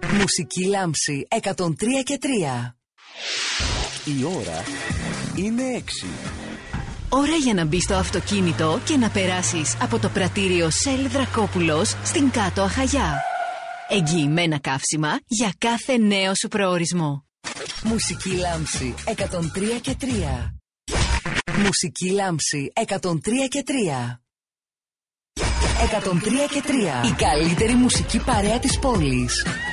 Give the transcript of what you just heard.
Μουσική λάμψη 103 και 3. Η ώρα είναι 6. Ώρα για να μπεις στο αυτοκίνητο και να περάσεις από το πρατήριο Σέλ Δρακόπουλος στην Κάτω Αχαγιά. Εγγυημένα καύσιμα για κάθε νέο σου προορισμό. Μουσική λάμψη 103 και 3. Μουσική λάμψη 103 και 3. 103 και 3. Η καλύτερη μουσική παρέα της πόλης.